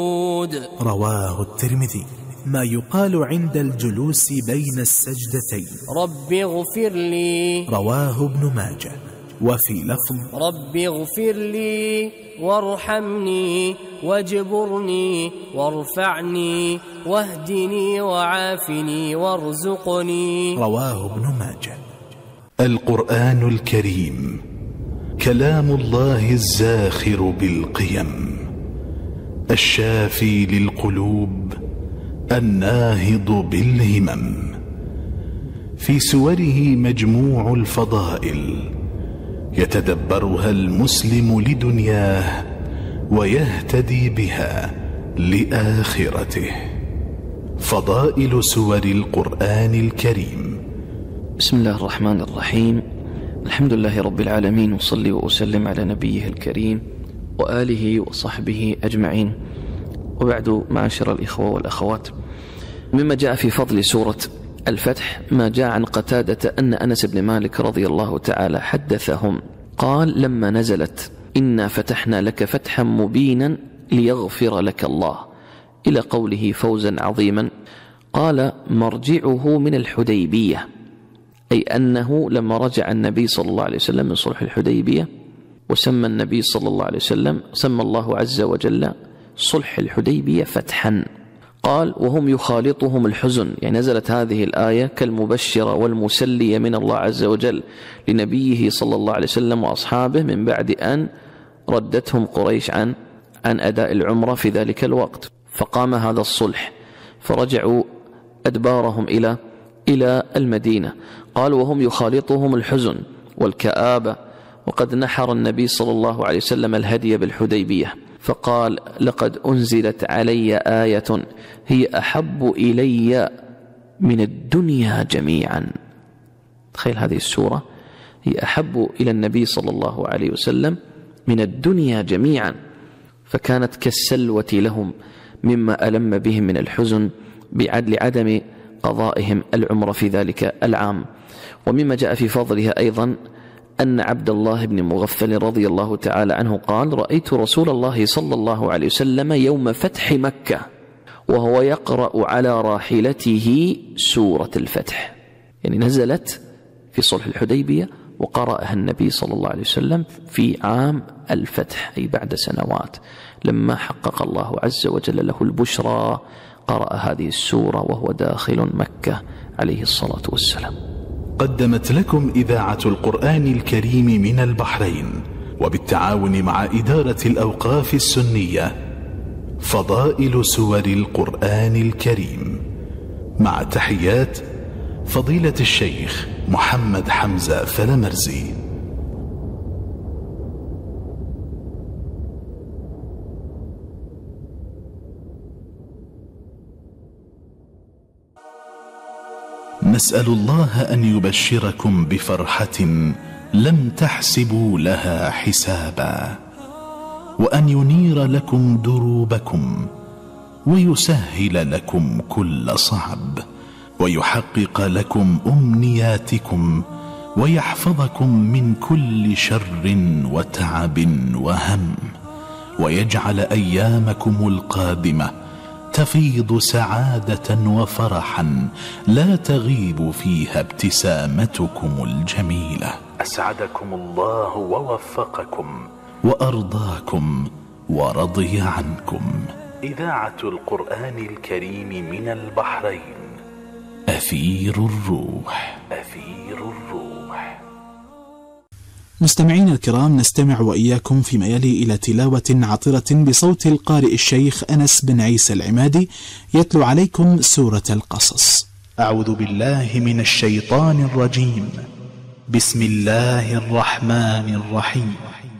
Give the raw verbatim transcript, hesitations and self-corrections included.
رواه الترمذي. ما يقال عند الجلوس بين السجدتين: رب اغفر لي. رواه ابن ماجه. وفي لفظ: رب اغفر لي وارحمني واجبرني وارفعني واهدني وعافني وارزقني. رواه ابن ماجه. القرآن الكريم كلام الله الزاخر بالقيم، الشافي للقلوب، الناهض بالهمم. في سوره مجموع الفضائل يتدبرها المسلم لدنياه ويهتدي بها لآخرته. فضائل سور القرآن الكريم. بسم الله الرحمن الرحيم. الحمد لله رب العالمين، وصلي وأسلم على نبيه الكريم وآله وصحبه أجمعين، وبعد، معاشر الإخوة والأخوات، مما جاء في فضل سورة الفتح ما جاء عن قتادة أن أنس بن مالك رضي الله تعالى حدثهم قال: لما نزلت إنا فتحنا لك فتحا مبينا ليغفر لك الله إلى قوله فوزا عظيما، قال: مرجعه من الحديبية، أي أنه لما رجع النبي صلى الله عليه وسلم من صلح الحديبية، وسمى النبي صلى الله عليه وسلم سمى الله عز وجل صلح الحديبية فتحا. قال: وهم يخالطهم الحزن، يعني نزلت هذه الآية كالمبشرة والمسلية من الله عز وجل لنبيه صلى الله عليه وسلم وأصحابه من بعد أن ردتهم قريش عن عن أداء العمرة في ذلك الوقت، فقام هذا الصلح فرجعوا أدبارهم إلى إلى المدينة. قال: وهم يخالطهم الحزن والكآبة، وقد نحر النبي صلى الله عليه وسلم الهدي بالحديبية، فقال: لقد أنزلت علي آية هي أحب إلي من الدنيا جميعا. تخيل هذه السورة هي أحب إلى النبي صلى الله عليه وسلم من الدنيا جميعا، فكانت كالسلوة لهم مما ألم بهم من الحزن بعدل عدم قضائهم العمر في ذلك العام. ومما جاء في فضلها أيضا أن عبد الله بن مغفل رضي الله تعالى عنه قال: رأيت رسول الله صلى الله عليه وسلم يوم فتح مكة وهو يقرأ على راحلته سورة الفتح، يعني نزلت في صلح الحديبية وقرأها النبي صلى الله عليه وسلم في عام الفتح، أي بعد سنوات، لما حقق الله عز وجل له البشرى قرأ هذه السورة وهو داخل مكة عليه الصلاة والسلام. قدمت لكم إذاعة القرآن الكريم من البحرين وبالتعاون مع إدارة الأوقاف السنية فضائل سور القرآن الكريم، مع تحيات فضيلة الشيخ محمد حمزة فلمرزي. نسأل الله أن يبشركم بفرحة لم تحسبوا لها حسابا، وأن ينير لكم دروبكم ويسهل لكم كل صعب، ويحقق لكم أمنياتكم، ويحفظكم من كل شر وتعب وهم، ويجعل أيامكم القادمة تفيض سعادة وفرحا لا تغيب فيها ابتسامتكم الجميلة. أسعدكم الله ووفقكم وأرضاكم ورضي عنكم. إذاعة القرآن الكريم من البحرين، أثير الروح. أثير الروح. مستمعين الكرام، نستمع وإياكم فيما يلي إلى تلاوة عطرة بصوت القارئ الشيخ أنس بن عيسى العمادي يتلو عليكم سورة القصص. أعوذ بالله من الشيطان الرجيم. بسم الله الرحمن الرحيم.